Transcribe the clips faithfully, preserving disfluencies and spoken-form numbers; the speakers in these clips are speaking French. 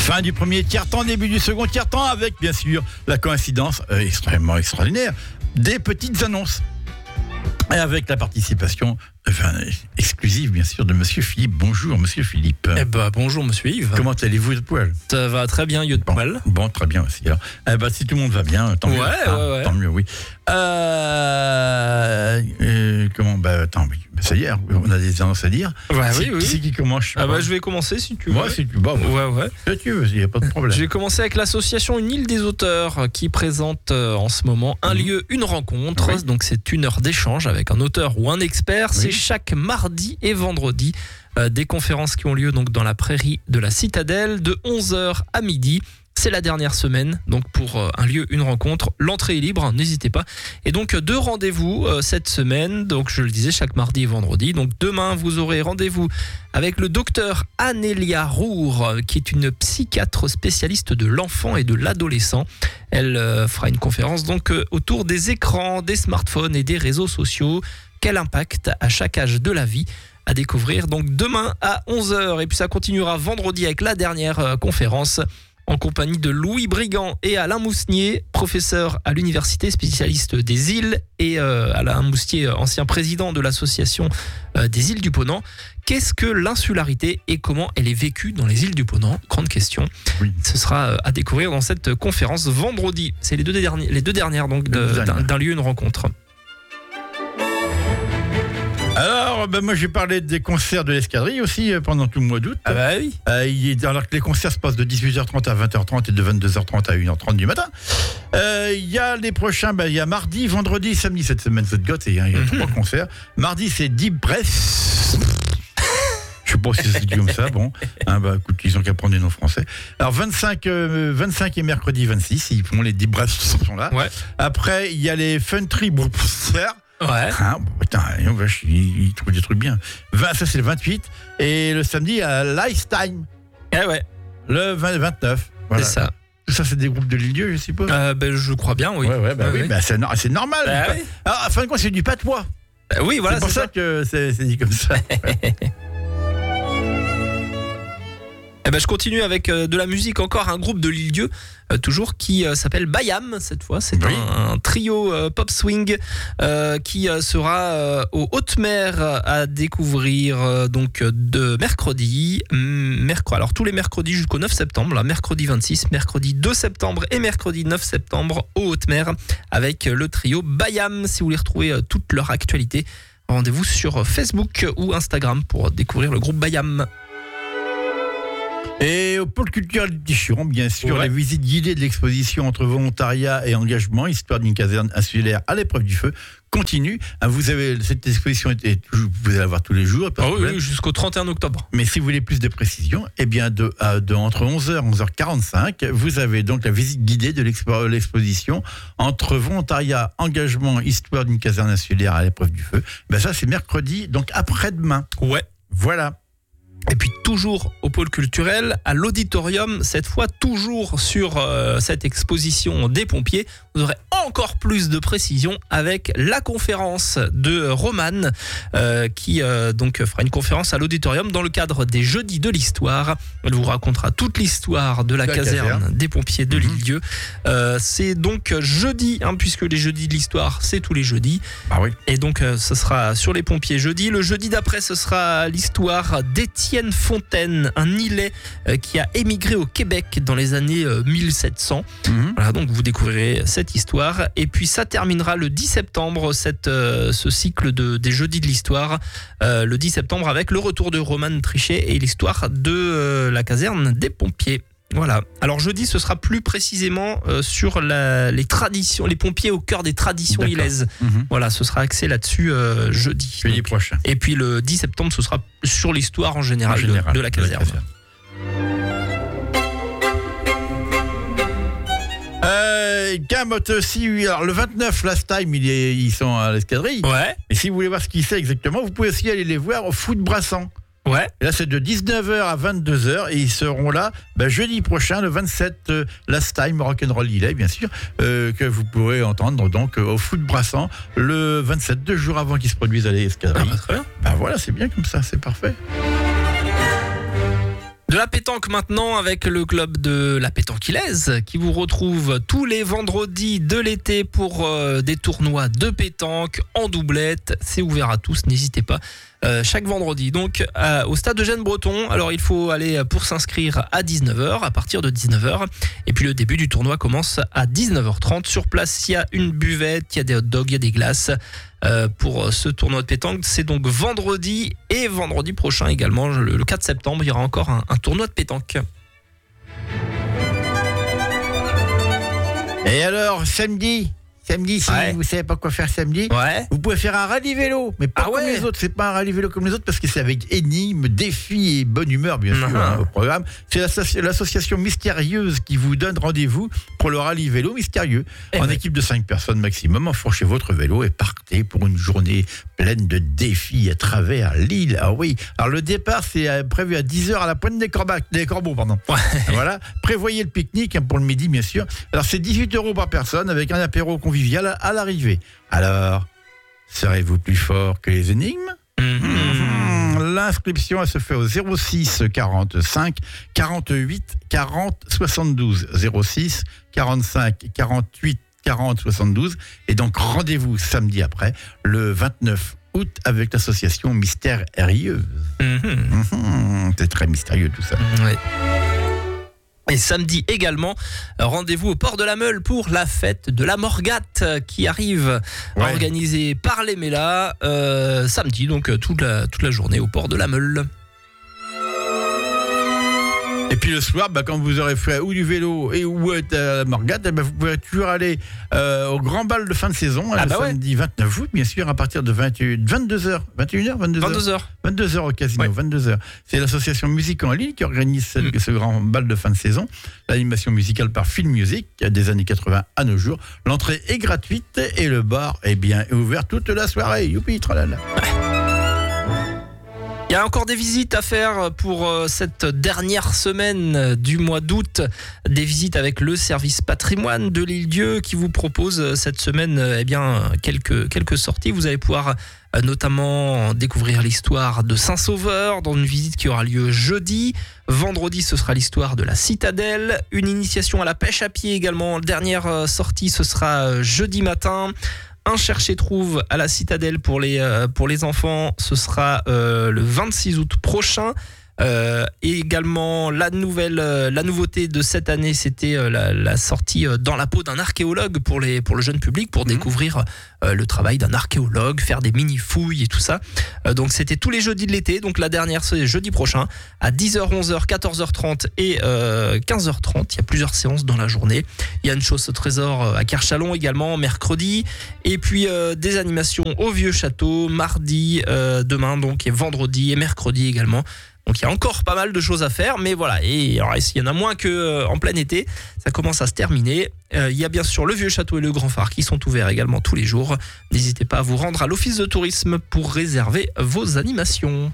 Fin du premier tiers-temps, début du second tiers-temps, avec bien sûr la coïncidence euh, extrêmement extraordinaire des petites annonces. Et avec la participation enfin, exclusive, bien sûr, de Monsieur Philippe. Bonjour, Monsieur Philippe. Eh ben, bonjour, Monsieur Yves. Comment allez-vous de poil? Ça va très bien, Yves de bon, poil. Bon, très bien aussi. Alors, eh ben, si tout le monde va bien, tant mieux. Ouais, hein, ouais, ouais. Tant mieux, oui. Euh, euh, comment bah, attends, oui. Ça y est, on a des annonces à dire. Ouais, c'est, oui, oui. Qui c'est qui commence? Je sais Ah pas. bah, je vais commencer si tu veux. Moi, si tu bah, Ouais, ouais. Si tu veux, il n'y a pas de problème. Je vais commencer avec l'association Une île des auteurs qui présente euh, en ce moment un Mmh. lieu, une rencontre. Oui. Donc c'est une heure d'échange avec un auteur ou un expert. Oui. C'est chaque mardi et vendredi. Euh, des conférences qui ont lieu donc dans la prairie de la Citadelle de onze heures à midi. C'est la dernière semaine, donc pour euh, un lieu, une rencontre. L'entrée est libre, n'hésitez pas. Et donc deux rendez-vous euh, cette semaine, donc je le disais, chaque mardi et vendredi. Donc demain, vous aurez rendez-vous avec le docteur Anélia Roure, qui est une psychiatre spécialiste de l'enfant et de l'adolescent. Elle euh, fera une conférence donc euh, autour des écrans, des smartphones et des réseaux sociaux. Quel impact à chaque âge de la vie? À découvrir donc demain à onze heures. Et puis ça continuera vendredi avec la dernière euh, conférence en compagnie de Louis Brigand et Alain Mousnier, professeur à l'université, spécialiste des îles, et euh, Alain Mousnier, ancien président de l'association euh, des îles du Ponant. Qu'est-ce que l'insularité et comment elle est vécue dans les îles du Ponant? Grande question. Oui. Ce sera euh, à découvrir dans cette conférence vendredi. C'est les deux dernières, les deux dernières donc de, deux d'un, dernières. d'un lieu, une rencontre. Alors, ben moi j'ai parlé des concerts de l'Escadrille aussi euh, pendant tout le mois d'août. Ah bah oui. Euh, il est- alors que les concerts se passent de dix-huit heures trente à vingt heures trente et de vingt-deux heures trente à une heure trente du matin. Euh, Il y a les prochains, ben, il y a mardi, vendredi, samedi cette semaine, cette gosse, il y a, il y a trois concerts. Mardi c'est Deep Breath. Je sais pas si c'est dit comme ça, bon. Hein, bah, écoute, ils ont qu'à prendre des noms français. Alors vingt-cinq, euh, vingt-cinq et mercredi vingt-six, ils font les Deep Breath sont là. Ouais. Après, il y a les Fun Tree Concerts. Ouais. Ah, bon, putain, oh, vache, il, il trouve des trucs bien. vingt, ça, c'est le vingt-huit. Et le samedi, à Lifetime, Eh ouais, le vingt, vingt-neuf. Voilà. c'est ça. Tout ça, c'est des groupes de l'île-dieu, je suppose. Euh, ben, je crois bien, oui. Ouais, ouais, bah Ouais, oui, ouais. bah, c'est, no- c'est normal. Bah Pas- oui. Alors, à fin de compte, c'est du patois. Bah oui, voilà, c'est pour c'est ça, ça. que c'est, c'est dit comme ça. Ouais. Eh ben, je continue avec euh, de la musique, encore un groupe de l'île-dieu, euh, toujours, qui euh, s'appelle Bayam, cette fois. C'est Oui. un, un trio euh, pop swing euh, qui euh, sera euh, aux Hautes-Mers à découvrir euh, donc de mercredi. hum, mercredi. Alors tous les mercredis jusqu'au neuf septembre, là, mercredi vingt-six, mercredi deux septembre et mercredi neuf septembre aux Hautes-Mers avec le trio Bayam. Si vous voulez retrouver euh, toute leur actualité, rendez-vous sur Facebook ou Instagram pour découvrir le groupe Bayam. Et au pôle culturel du Ticheron, bien sûr, Ouais. les visites guidées de l'exposition entre volontariat et engagement, histoire d'une caserne insulaire à l'épreuve du feu, continue. Ah, Vous avez cette exposition, est toujours- vous allez la voir tous les jours. pas de Ah oui, problème. oui, jusqu'au trente et un octobre. Mais si vous voulez plus de précision, eh bien de, à- de entre onze heures et onze heures quarante-cinq, vous avez donc la visite guidée de l'expo- l'exposition entre volontariat, engagement, histoire d'une caserne insulaire à l'épreuve du feu. Ben ça, c'est mercredi, donc après-demain. Ouais. Voilà. Et puis toujours au pôle culturel, à l'auditorium, cette fois toujours sur euh, cette exposition des pompiers. Vous aurez encore plus de précisions avec la conférence de Romane euh, qui euh, donc fera une conférence à l'auditorium dans le cadre des Jeudis de l'Histoire. Elle vous racontera toute l'histoire de la, La caserne, caserne. des pompiers de Mhm. l'île-dieu. Euh, c'est donc jeudi, hein, puisque les Jeudis de l'Histoire, c'est tous les jeudis. Ah oui. Et donc, euh, ce sera sur les pompiers jeudi. Le jeudi d'après, ce sera l'histoire d'Étienne Fontaine, un Îlais euh, qui a émigré au Québec dans les années euh, mille sept cents. Mhm. Voilà, donc vous découvrirez cette histoire. Et puis, ça terminera le dix septembre, cette, euh, ce cycle de, des jeudis de l'histoire. Euh, le dix septembre, avec le retour de Romane Trichet et l'histoire de euh, la caserne des pompiers. Voilà. Alors jeudi, ce sera plus précisément euh, sur la, les traditions, les pompiers au cœur des traditions D'accord. ilaises. Mhm. Voilà, ce sera axé là-dessus euh, jeudi. Jeudi Donc, prochain. et puis le dix septembre, ce sera sur l'histoire en général, En général, de, de la caserne. Euh, Camotte aussi, oui. Alors le vingt-neuf, last time, il est, ils sont à l'Escadrille. Ouais, Et si vous voulez voir ce qu'il c'est exactement, vous pouvez aussi aller les voir au foot Brassan. ouais. Et là, c'est de dix-neuf heures à vingt-deux heures et ils seront là ben, jeudi prochain, le vingt-sept, euh, Last Time Rock'n'Roll Relay, bien sûr, euh, que vous pourrez entendre donc euh, au foot Brassan le vingt-sept, deux jours avant qu'ils se produisent à Ah, l'Escadrille. bah, très bien. Ben voilà, c'est bien comme ça, c'est parfait. De De la pétanque maintenant avec le club de la pétanquilaise qui vous retrouve tous les vendredis de l'été pour euh, des tournois de pétanque en doublette. C'est ouvert à tous, n'hésitez pas. Euh, chaque vendredi donc euh, au stade Eugène Breton. Alors il faut aller pour s'inscrire à dix-neuf heures, à partir de dix-neuf heures, et puis le début du tournoi commence à dix-neuf heures trente. Sur place il y a une buvette, il y a des hot dogs, il y a des glaces euh, pour ce tournoi de pétanque. C'est donc vendredi, et vendredi prochain également, le quatre septembre, il y aura encore un, un tournoi de pétanque. Et alors samedi Samedi, si Ouais. vous savez pas quoi faire samedi, Ouais. vous pouvez faire un rallye vélo, mais pas Ah comme ouais. les autres. C'est pas un rallye vélo comme les autres parce que c'est avec énigmes, défis et bonne humeur, bien sûr, Mhm. hein, au programme. C'est l'associ- l'association mystérieuse qui vous donne rendez-vous pour le rallye vélo mystérieux. Eh en ouais. équipe de cinq personnes maximum, enfourchez votre vélo et partez pour une journée pleine de défis à travers l'île. Ah oui. Alors le départ, c'est euh, prévu à dix heures à la pointe des, Corbac, des Corbeaux. Pardon. Ouais. Voilà. Prévoyez le pique-nique hein, pour le midi, bien sûr. Alors c'est dix-huit euros par personne avec un apéro convivial à, à l'arrivée. Alors, serez-vous plus fort que les énigmes? Mmh. L'inscription elle se fait au zéro six quarante-cinq quarante-huit quarante soixante-douze. zéro six quarante-cinq quarante-huit quarante soixante-douze. Et donc rendez-vous samedi après, le vingt-neuf août, avec l'association Mystérieuse. Mhm. Mmh. C'est très mystérieux tout ça. Ouais. Et samedi également, rendez-vous au port de la Meule pour la fête de la Morgate qui arrive, Ouais. organisée par les Mélas, euh, samedi, donc euh, toute la, toute la journée au port de la Meule. Et puis le soir, bah, quand vous aurez fait ou du vélo et ou être à la Morgate, eh ben, vous pouvez toujours aller euh, au grand bal de fin de saison, Ah le bah ouais. samedi vingt-neuf août, bien sûr, à partir de vingt et une vingt-deux heures. vingt et une heures, vingt-deux heures. vingt-deux heures. vingt-deux heures au casino, Ouais. vingt-deux heures. C'est l'association Musique en ligne qui organise ce, Mm. ce grand bal de fin de saison. L'animation musicale par Film Music, des années quatre-vingts à nos jours. L'entrée est gratuite et le bar est bien ouvert toute la soirée. Youpi, tralala. Il y a encore des visites à faire pour euh, cette dernière semaine du mois d'août. Des visites avec le service patrimoine de l'Île-Dieu qui vous propose euh, cette semaine euh, eh bien, quelques, quelques sorties. Vous allez pouvoir euh, notamment découvrir l'histoire de Saint-Sauveur dans une visite qui aura lieu jeudi. Vendredi, ce sera l'histoire de la citadelle. Une initiation à la pêche à pied également. Dernière euh, sortie, ce sera euh, jeudi matin. Un cherche-et-trouve à la citadelle pour les, euh, pour les enfants, ce sera euh, le vingt-six août prochain. Euh, et également la nouvelle, euh, la nouveauté de cette année, c'était euh, la, la sortie euh, dans la peau d'un archéologue pour les, pour le jeune public, pour découvrir euh, le travail d'un archéologue, faire des mini fouilles et tout ça. Euh, donc c'était tous les jeudis de l'été. Donc la dernière c'est jeudi prochain à dix heures, onze heures, quatorze heures trente et euh, quinze heures trente. Il y a plusieurs séances dans la journée. Il y a une chose au trésor à Kerchalon également mercredi. Et puis euh, des animations au Vieux Château mardi, euh, demain donc, et vendredi et mercredi également. Donc il y a encore pas mal de choses à faire, mais voilà. Et alors, il y en a moins que euh, en plein été. Ça commence à se terminer. Euh, il y a bien sûr le Vieux Château et le Grand Phare qui sont ouverts également tous les jours. N'hésitez pas à vous rendre à l'office de tourisme pour réserver vos animations.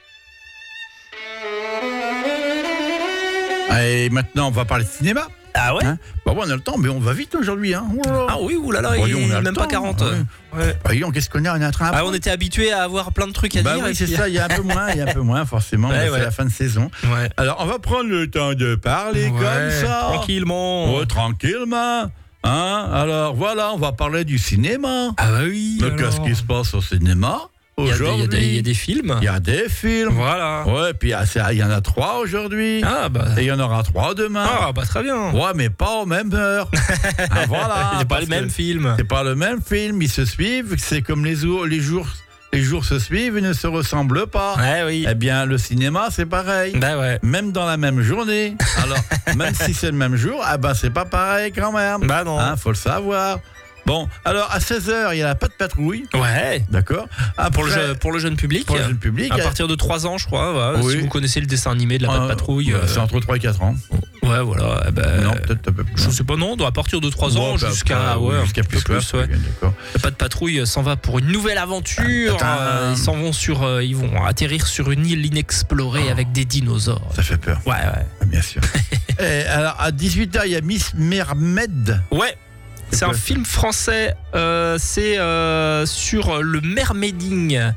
Et maintenant, on va parler de cinéma. Ah ouais. Hein bon, on a le temps, mais on va vite aujourd'hui. Hein. Oh là là. Ah oui, oulala, Voyons, il on a est le même temps. pas quarante. Ouais. Ouais. Voyons, qu'est-ce qu'on est, on est en train Ah, on était habitué à avoir plein de trucs à bah dire. oui, et c'est puis- ça, il y a un peu moins, il y a un peu moins, forcément. Ouais, bah, ouais. C'est la fin de saison. Ouais. Alors, on va prendre le temps de parler Ouais, comme ça. tranquillement. Oh, tranquillement. Hein? Alors, voilà, on va parler du cinéma. Ah bah oui. Mais alors. qu'est-ce qui se passe au cinéma Il y a des- il y a aujourd'hui? des- il y a des films. Il y a des films. Voilà. Ouais, puis ah, c'est- il y en a trois aujourd'hui. Ah bah. Et il y en aura trois demain. Ah bah très bien. Ouais, mais pas aux mêmes heures. Ah, voilà. C'est pas parce le même que film. C'est pas le même film, ils se suivent. C'est comme les jours, les jours, les jours se suivent, ils ne se ressemblent pas. Ouais, oui. Eh bien, le cinéma, c'est pareil. Bah ouais. Même dans la même journée. Alors, même si c'est le même jour, ah ben c'est pas pareil quand même. Bah non. Hein, faut le savoir. Bon, alors à seize heures, il y a la Patte Patrouille. Ouais. D'accord. Après, Pour le, je- pour le jeune public. pour le jeune public. À partir de trois ans, je crois. Voilà. Oui. Si vous connaissez le dessin animé de la Patte euh, Patrouille. ouais, euh, c'est entre trois et quatre ans. Ouais, voilà. eh ben, non, peut-être un peu plus. Je sais pas, non. À partir de trois ans Bon, bah, jusqu'à après, ouais, oui, un jusqu'à peu plus, plus. Ouais. D'accord. La Patte Patrouille s'en va pour une nouvelle aventure. Attends. Euh, ils s'en vont sur, euh, ils vont atterrir sur une île inexplorée Oh. avec des dinosaures. Ça fait peur. Ouais, ouais. Bien sûr. Et alors à dix-huit heures, il y a Miss Mermaid. Ouais. C'est un quoi, ça film français. Euh, c'est euh, sur le mermaiding.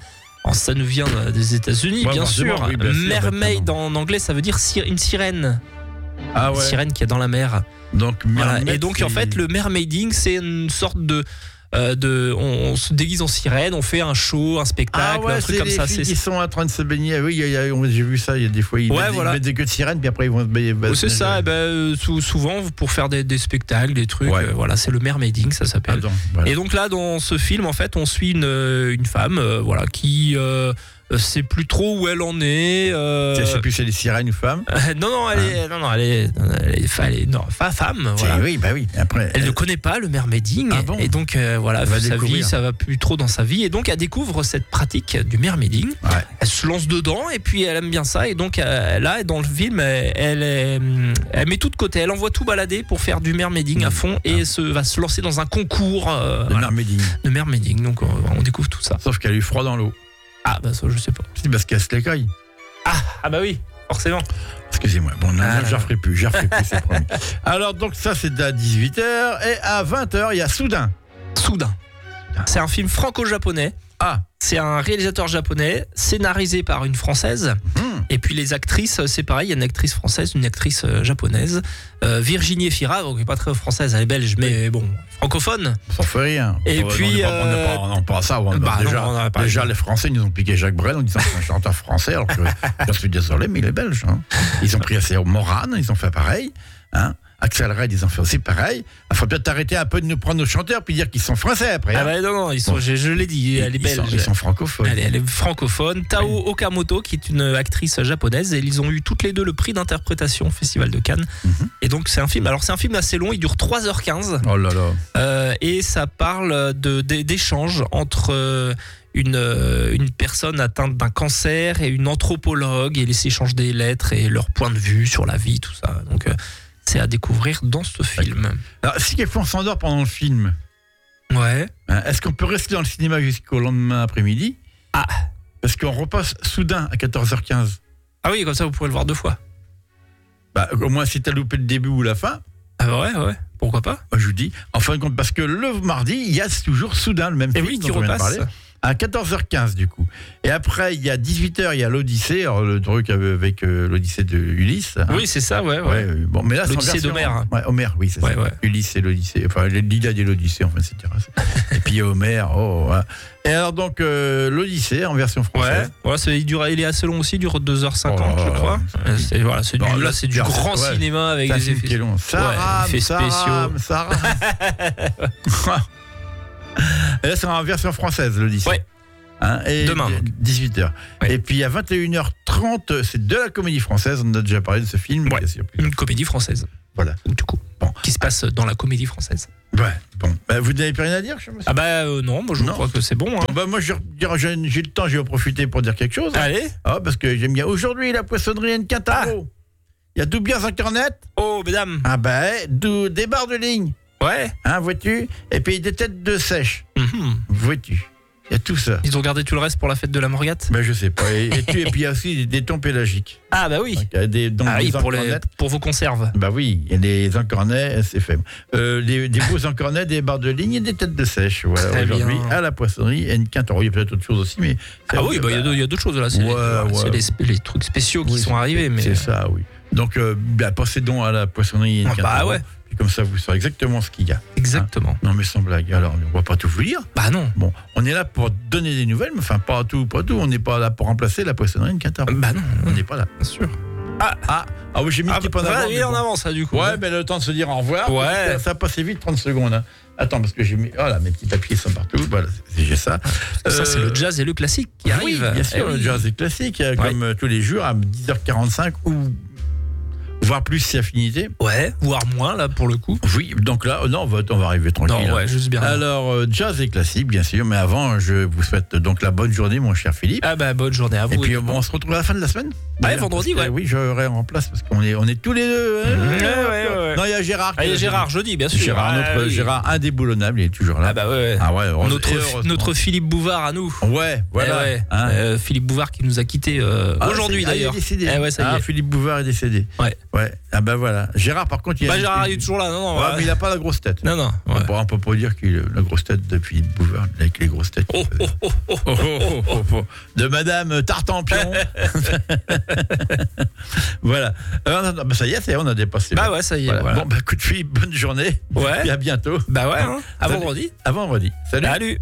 Alors, ça nous vient des États-Unis, Ouais, bien sûr. oui, bien sûr, Mermaid exactement. en anglais, ça veut dire sir- une sirène. Ah Une ouais. sirène qui est dans la mer. Donc, Voilà. Mermaid, Et donc, c'est- en fait, le mermaiding, c'est une sorte de. euh, de on, on se déguise en sirène, on fait un show, un spectacle, Ah ouais, un truc c'est comme les ça. filles C'est qui sont en train de se baigner. Oui, il y a- il y a- on- j'ai vu ça. Il y a des fois, ils, Ouais, mettent, voilà. ils mettent des queues de sirène, puis après ils vont se baigner. Oh, c'est ça, eh ben, euh, sou- souvent pour faire des, des spectacles, des trucs. Ouais. euh, voilà, c'est le mermaiding, ça s'appelle. Attends, voilà. Et donc là, dans ce film, en fait, on suit une, une femme, euh, voilà, qui euh, sait plus trop où elle en est. euh, Je sais plus si c'est des sirènes ou femmes. euh, non, non, elle est, non, non, elle est, elle est, fa- elle est- non, fa- femme. C'est- Voilà. Oui, bah oui. Après, Elle ne connaît pas le mermaiding. Ah bon. Et donc, euh, voilà, Elle va sa vie, découvrir. ça va plus trop dans sa vie. Et donc, elle découvre cette pratique du mermaiding. Ouais. Elle se lance dedans et puis elle aime bien ça. Et donc, euh, là, dans le film, elle, elle, est, hum, elle met tout de côté. Elle envoie tout balader pour faire du mermaiding à fond et se, va se lancer dans un concours euh, Le voilà, mermaiding. de mermaiding. Donc, on, on découvre tout ça. Sauf qu'elle a eu froid dans l'eau. Ah, bah ça, je sais pas. C'est parce qu'elle se l'écaille. Ah, ah bah oui, forcément. Excusez-moi. Bon, non, Ah, je ne referai plus. Je referai plus, c'est promis. Alors, donc, ça, c'est à dix-huit heures. Et à vingt heures, il y a Soudain. Soudain. C'est un film franco-japonais. Ah. C'est un réalisateur japonais, scénarisé par une française. Hum. Et puis les actrices, c'est pareil, il y a une actrice française, une actrice euh, japonaise. Euh, Virginie Efira, donc elle n'est pas très française, elle est belge, mais bon, francophone. Ça fait rien. Et On- puis, On n'est pas, on n'est euh, pas, on n'est pas à ça. On- bah déjà, non, on n'a pas- déjà les Français, ils nous ont piqué Jacques Brel en disant que c'est un chanteur français. Alors que je suis désolé, mais il est belge. Hein. Ils ont pris assez au Morane, ils ont fait pareil. Hein. Axel Red, ils ont fait aussi pareil. Il faut peut-être arrêter un peu de nous prendre nos chanteurs puis dire qu'ils sont français après. Ah hein. bah non, non, ils sont, Bon. je, je l'ai dit, elle est ils, belge. sont, ils sont francophones. Elle est, elle est francophone. Tao Okamoto, qui est une actrice japonaise, et ils ont eu toutes les deux le prix d'interprétation au Festival de Cannes. Mhm. Et donc c'est un film. Alors c'est un film assez long, il dure trois heures quinze. Oh là là. Euh, et ça parle de, de- d'échanges entre euh, une, euh, une personne atteinte d'un cancer et une anthropologue, et ils s'échangent des lettres et leur point de vue sur la vie, tout ça. Donc euh, c'est à découvrir dans ce film. Alors, si quelquefois on s'endort pendant le film, Ouais. hein, est-ce qu'on peut rester dans le cinéma jusqu'au lendemain après-midi? Ah. Parce qu'on repasse Soudain à quatorze heures quinze. Ah oui, comme ça vous pourrez le voir deux fois. Bah, au moins, si t'as loupé le début ou la fin, Ah bah ouais, ouais. Pourquoi pas? je vous dis, en fin de compte, parce que le mardi, il y a toujours Soudain, le même Et film oui, qui dont on vient de repasse. parler, à quatorze heures quinze du coup. Et après, il y a dix-huit heures, il y a l'Odyssée, alors le truc avec euh, l'Odyssée de Ulysse. hein. Oui, c'est ça, ouais, ouais. Ouais, euh, bon, mais là, c'est en L'Odyssée version- d'Homère. Ouais, Homère, oui, c'est Ouais, ça. ouais. Ulysse et l'Odyssée, enfin, l'Iliade et l'Odyssée, enfin, et cetera. Et puis il y a Homère, oh, ouais. Et alors, donc, euh, l'Odyssée en version Ouais, française. voilà, c'est, il, dure, il est assez long aussi, il dure deux heures cinquante, Oh, je crois. ouais. Euh, C'est, voilà, c'est du, Non, là, là, c'est du c'est- grand ouais. cinéma avec C'est un des film effets. qui est long. Ça Ouais, rame, effets ça spéciaux. rame, ça rame. Et là, c'est en version française, l'Odyssée. Ouais. Hein, et Demain, donc. dix-huit heures. Ouais. Et puis à vingt et une heures trente, c'est de la comédie française. On a déjà parlé de ce film. Ouais. bien sûr, plus- Une comédie française. Voilà. Du coup, Bon. qui se passe dans la comédie française. Ouais. Bon. Bah, vous n'avez plus rien à dire, je Ah bah euh, non, moi je Non. crois que c'est bon. Hein. Bah, moi, je, j'ai, j'ai le temps, je vais en profiter pour dire quelque chose. Allez. Ah, parce que j'aime bien. Aujourd'hui, la poissonnerie N Quintaro. Il y a d'où bien un cornet. Oh, mesdames. Ah, bah, d'où des barres de ligne. Ouais. Hein, vois-tu. Et puis des têtes de sèche. Mhm. Vois-tu. Il y a tout ça. Ils ont gardé tout le reste pour la fête de la Morgate. Ben, je sais pas. Et, et, tu- et puis il y a aussi des, des thons pélagiques. Ah bah oui. Donc, il y a des, donc, Ah oui, des pour, les, encornets. pour vos conserves. Bah oui, il y a des encornets, c'est fait. Euh, des, des beaux encornets, des barres de ligne et des têtes de sèche. Voilà, Très aujourd'hui, bien. à la poisonnerie N Quintaro. Il y a peut-être autre chose aussi, mais. Ah oui, bah il y a de- il y, a d'autres choses là. C'est, Ouais, les, voilà, ouais. c'est les, les trucs spéciaux qui Oui, sont c'est- arrivés. Mais... C'est ça, oui. Donc, euh, bah, passez donc à la poissonnerie N Ah bah Quintaro. ouais. Puis comme ça, vous saurez exactement ce qu'il y a. Exactement. Non, mais sans blague. Alors, on va pas tout vous dire. Bah non. Bon, on est là pour donner des nouvelles, mais enfin, pas tout, pas tout. On n'est pas là pour remplacer la poissonnerie N Quintaro. Bah non, On n'est pas là. bien sûr. Ah, ah, ah oui, j'ai mis Ah un petit peu en bah, avant. oui, mais en bon. avant ça du coup. Ouais, mais le temps de se dire au revoir. Ouais. Ça, ça a passé vite, trente secondes. Hein. Attends, parce que j'ai mis. Voilà, mes petits papiers sont partout. Voilà, c'est- j'ai ça. Ça, c'est Euh, le jazz et le classique qui oui, arrivent. bien sûr, Eh le oui. jazz est classique, euh, Ouais. comme euh, tous les jours, à dix heures quarante-cinq ou voire plus si affinité. Ouais, voire moins là pour le coup. Oui, donc là, oh non, on va, on va arriver tranquille. Non, ouais, juste bien. Alors, euh, jazz et classique, bien sûr, mais avant, je vous souhaite donc la bonne journée, mon cher Philippe. Ah bah bonne journée à vous. Et puis, également. bon, on se retrouve à la fin de la semaine. D'ailleurs, vendredi, parce que, ouais. Oui, j'aurai en place parce qu'on est, on est tous les deux. hein. Ouais, ouais, ouais. Non, il y a Gérard. Ah, il y a qui- Gérard jeudi, bien sûr. Gérard, Ah, notre oui. Gérard indéboulonnable, il est toujours là. Ah bah ouais. Ah ouais, heureuse- notre, heureusement. notre Philippe Bouvard à nous. Ouais, voilà. Eh ouais. Hein. Euh, Philippe Bouvard qui nous a quittés euh, Ah, aujourd'hui c'est- ah, il est d'ailleurs. décédé. Eh ouais, ça y Ah, est. Philippe Bouvard est décédé. Ouais. Ouais, Ouais, ah ben voilà. Gérard, par contre, il a. Bah, Gérard il est toujours là, non, non. Ouais, ouais. mais il n'a pas la grosse tête. Non, non. Ouais. On, peut, on peut pas dire qu'il a la grosse tête depuis Bouvard, avec les grosses têtes. Oh, oh, oh, oh, oh, oh, oh, oh. De Madame Tartampion. Voilà. Alors, bah, ça y est, ça y est, on a dépassé. Bah ouais, ça y est. Voilà. Voilà. Bon, bah, coup de fil, bonne journée. Ouais. Et à bientôt. Bah ouais, hein. À Salut. vendredi. À vendredi. Salut. Salut.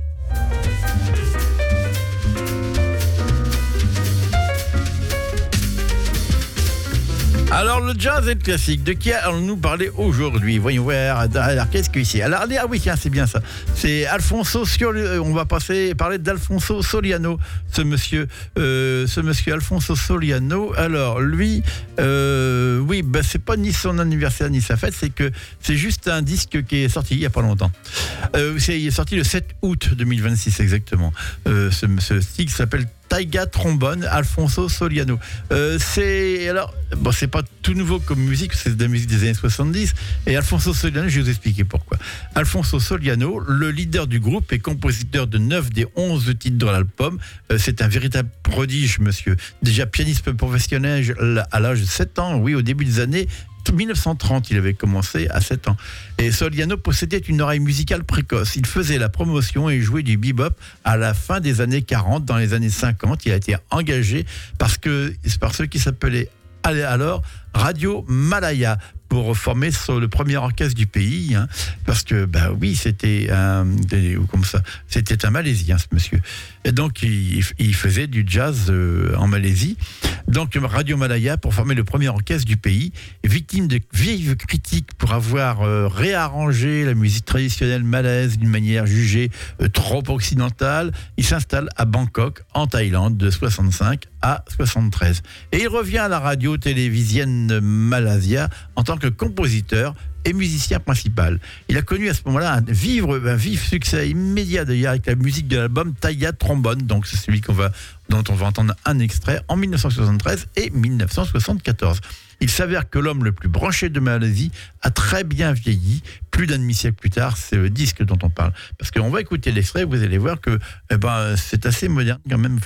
Alors, le jazz et le classique, de qui allons-nous parler aujourd'hui? Voyons voir. Alors, qu'est-ce que c'est? Alors, ah oui, tiens, c'est bien ça. C'est Alfonso Soliano. On va passer parler d'Alfonso Soliano, ce monsieur, euh, ce monsieur Alfonso Soliano. Alors, lui, euh, oui, ben, c'est pas ni son anniversaire ni sa fête, c'est que c'est juste un disque qui est sorti il y a pas longtemps. Euh, c'est, il est sorti le sept août deux mille vingt-six exactement. Euh, ce, ce disque s'appelle Taiga Trombone, Alfonso Soliano. Euh, c'est alors bon, c'est pas tout nouveau comme musique, c'est de la musique des années soixante-dix. Et Alfonso Soliano, je vais vous expliquer pourquoi. Alfonso Soliano, le leader du groupe et compositeur de neuf des onze titres de l'album, euh, c'est un véritable prodige, monsieur. Déjà pianiste professionnel à l'âge de sept ans, oui, au début des années mille neuf cent trente, il avait commencé à sept ans. Et Soliano possédait une oreille musicale précoce. Il faisait la promotion et jouait du bebop à la fin des années quarante. Dans les années cinquante, il a été engagé parce que, par ceux qui s'appelaient alors Radio Malaya pour former sur le premier orchestre du pays, hein, parce que bah oui, c'était un, comme ça, c'était un Malaisien, ce monsieur. Et donc il, il faisait du jazz euh, en Malaisie. Donc Radio Malaya pour former le premier orchestre du pays, victime de vives critiques pour avoir euh, réarrangé la musique traditionnelle malaise d'une manière jugée euh, trop occidentale. Il s'installe à Bangkok, en Thaïlande, de soixante-cinq à soixante-treize. Et il revient à la radio télévisienne Malaysia en tant que compositeur et musicien principal. Il a connu à ce moment-là un, vivre, un vif succès immédiat d'ailleurs avec la musique de l'album Taiga Trombone, donc c'est celui qu'on va, dont on va entendre un extrait en mille neuf cent soixante-treize et mille neuf cent soixante-quatorze. Il s'avère que l'homme le plus branché de Malaisie a très bien vieilli. Plus d'un demi-siècle plus tard, c'est le disque dont on parle. Parce qu'on va écouter l'extrait, vous allez voir que eh ben, c'est assez moderne quand même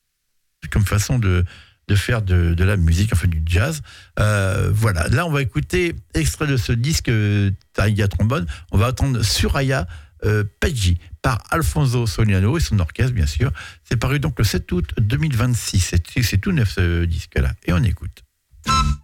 comme façon de de faire de, de la musique, enfin du jazz. Euh, voilà, là on va écouter extrait de ce disque euh, Taiga Trombone. On va entendre Suraya euh, Pedji par Alfonso Soliano et son orchestre bien sûr. C'est paru donc le sept août deux mille vingt-six. C'est, c'est tout neuf ce disque-là. Et on écoute.